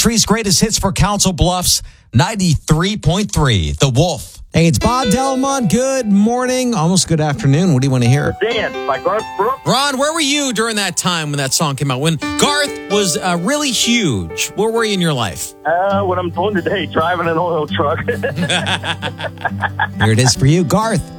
Country's greatest hits for Council Bluffs, 93.3, The Wolf. Hey, it's Bob Delmont. Good morning. Almost good afternoon. What do you want to hear? Dance by Garth Brooks. Ron, where were you during that time when that song came out? When Garth was really huge. Where were you in your life? What I'm doing today, driving an oil truck. Here it is for you, Garth.